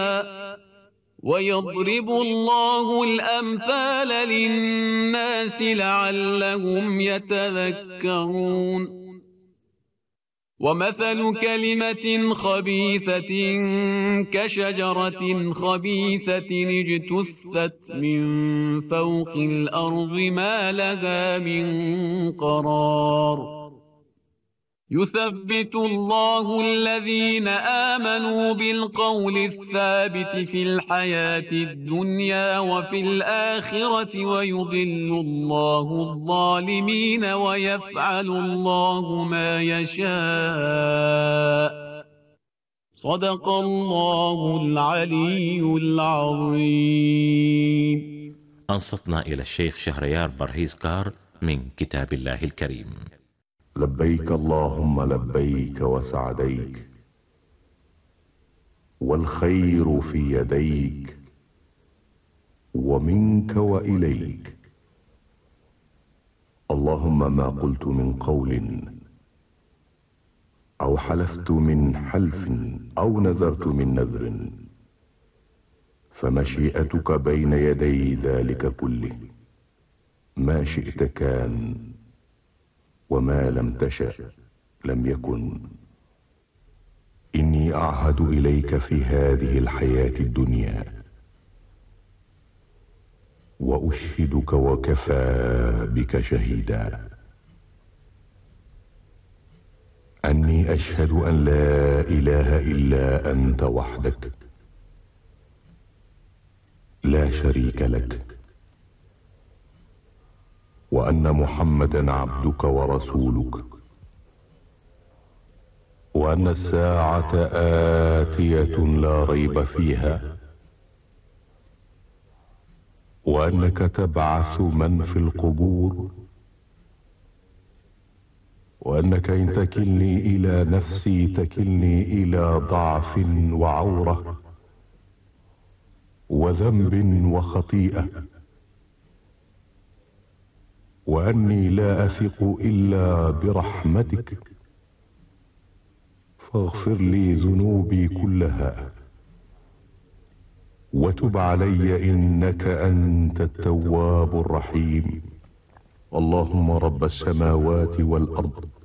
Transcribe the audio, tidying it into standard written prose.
ويضرب الله الأمثال للناس لعلهم يتذكرون. ومثل كلمة خبيثة كشجرة خبيثة اجتثت من فوق الأرض ما لها من قرار. يثبت الله الذين آمنوا بالقول الثابت في الحياة الدنيا وفي الآخرة ويضل الله الظالمين ويفعل الله ما يشاء. صدق الله العلي العظيم. أنصتنا إلى الشيخ شهريار برهيزكار من كتاب الله الكريم. لبيك اللهم لبيك وسعديك، والخير في يديك، ومنك وإليك. اللهم ما قلت من قول أو حلفت من حلف أو نذرت من نذر فمشيئتك بين يدي ذلك كله، ما شئت كان وما لم تشأ لم يكن. إني أعهد إليك في هذه الحياة الدنيا وأشهدك وكفى بك شهيدا أني أشهد أن لا إله إلا أنت وحدك لا شريك لك، وأن محمدا عبدك ورسولك، وأن الساعة آتية لا ريب فيها، وأنك تبعث من في القبور، وأنك إن تكلني إلى نفسي تكلني إلى ضعف وعورة وذنب وخطيئة، وأني لا أثق إلا برحمتك، فاغفر لي ذنوبي كلها وتب علي إنك أنت التواب الرحيم. اللهم رب السماوات والأرض